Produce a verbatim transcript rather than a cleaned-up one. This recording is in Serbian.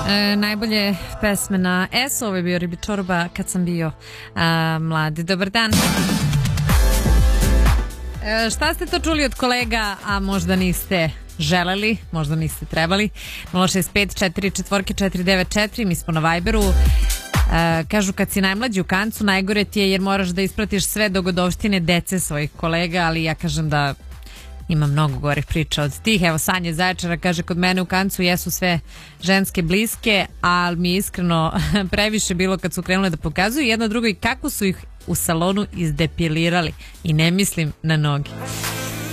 E, najbolje pesme na S, ovo je bio Ribi Čorba kad sam bio a, mladi. Dobar dan. E, šta ste to čuli od kolega, a možda niste želeli, možda niste trebali? nula šest pet četiri četiri četiri devet četiri, mi smo na Viberu. E, kažu kad si najmlađi u kancu najgore ti je jer moraš da ispratiš sve dogodovštine dece svojih kolega, ali ja kažem da ima mnogo gorih priča od tih. Evo Sanja Zaječara kaže kod mene u kancu jesu sve ženske bliske, ali mi je iskreno previše bilo kad su krenule da pokazuju jedno drugo i kako su ih u salonu izdepilirali i ne mislim na noge.